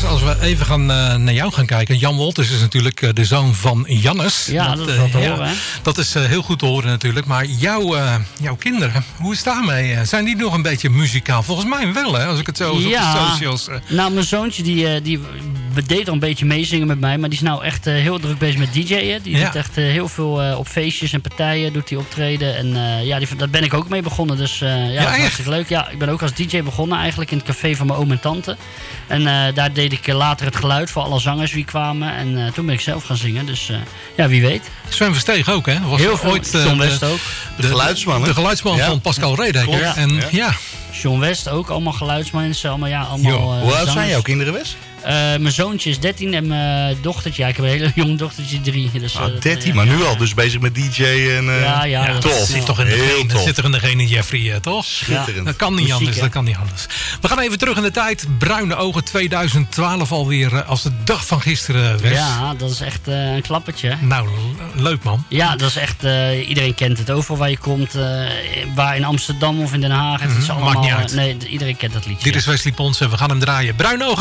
Wolters, als we even gaan naar jou gaan kijken. Jan Wolters is natuurlijk de zoon van Jannes. Ja, dat is wel te horen. Hè? Dat is heel goed te horen natuurlijk. Maar jouw kinderen, hoe is het daarmee? Zijn die nog een beetje muzikaal? Volgens mij wel, hè? Als ik het zo op de socials... Nou, mijn zoontje die deed al een beetje meezingen met mij. Maar die is nou echt heel druk bezig met DJ'en. Die doet echt heel veel op feestjes en partijen doet hij optreden. En daar ben ik ook mee begonnen. Dus dat is hartstikke leuk. Ja, ik ben ook als DJ begonnen eigenlijk in het café van mijn oom en tante. En daar deed ik later het geluid voor alle zangers die kwamen. En toen ben ik zelf gaan zingen. Dus wie weet. Sven Versteeg ook, hè? Was heel ooit John West ook. De geluidsman, hè? De geluidsman van Pascal Redeker. John West ook, allemaal geluidsmensen. Allemaal hoe oud zijn jouw kinderen, Wes? Mijn zoontje is 13 en mijn dochtertje, ik heb een hele jong dochtertje, 3. Dus, 13, maar nu al dus bezig met DJ en... tof. Zit toch in de gene Jeffrey, toch? Schitterend. Dat kan niet anders, We gaan even terug in de tijd. Bruine Ogen 2012 alweer als de dag van gisteren, Wes. Ja, dat is echt een klappertje. Nou, leuk man. Ja, dat is echt, iedereen kent het. Overal waar je komt, waar in Amsterdam of in Den Haag. Het is allemaal, maakt niet uit. Nee, iedereen kent dat liedje. Dit is Wesley Pons en we gaan hem draaien. Bruine Ogen.